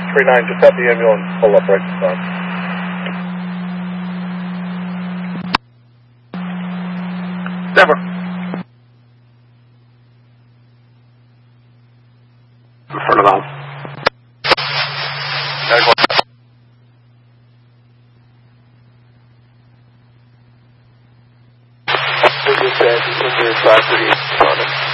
639, just have the ambulance pull up right in front. Never. In front of the home. Property on it.